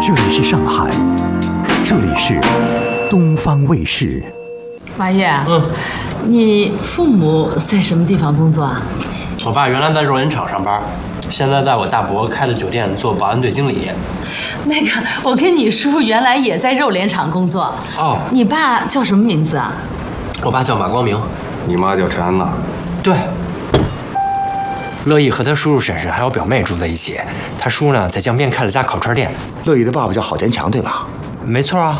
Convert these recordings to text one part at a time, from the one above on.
这里是上海，这里是东方卫视。 马爷，你父母在什么地方工作啊？ 我爸原来在肉联厂上班，现在在我大伯开的酒店做保安队经理。 那个，我跟你叔原来也在肉联厂工作。 哦， 你爸叫什么名字啊？ 我爸叫马光明， 你妈叫陈安娜。 对。乐意和他叔叔婶婶还有表妹住在一起，他叔呢在江边开了家烤串店。 乐意的爸爸叫郝坚强，对吧？ 没错啊。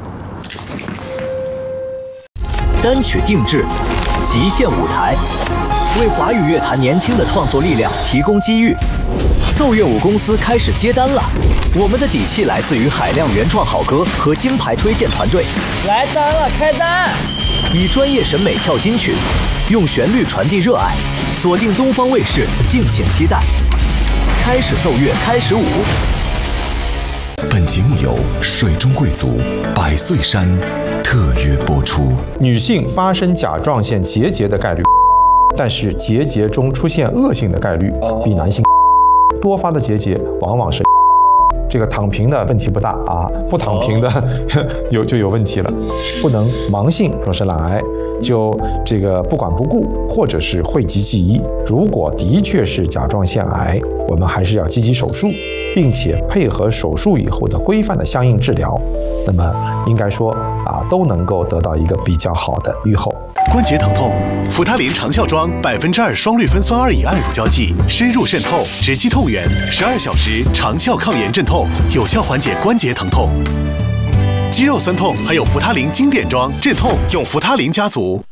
单曲定制，极限舞台，为华语乐坛年轻的创作力量提供机遇。奏乐舞公司开始接单了，我们的底气来自于海量原创好歌和金牌推荐团队。 来单了，开单！ 以专业审美跳金曲，用旋律传递热爱，锁定东方卫视，敬请期待。开始奏乐，开始舞。 本节目由水中贵族百岁山特约播出。 女性发生甲状腺结节的概率，但是结节中出现恶性的概率比男性多发的结节往往是这个躺平的问题不大啊，不躺平的就有问题了。不能盲信说是懒癌，就这个不管不顾，或者是讳疾忌医。如果的确是甲状腺癌，我们还是要积极手术，并且配合手术以后的规范的相应治疗，那么应该说都能够得到一个比较好的预后。 关节疼痛，扶他林长效庄2%双氯芬酸2乙胺乳胶剂，深入渗透，直击痛源，12小时长效抗炎镇痛，有效缓解关节疼痛、肌肉酸痛，还有扶他林经典装镇痛，用扶他林家族。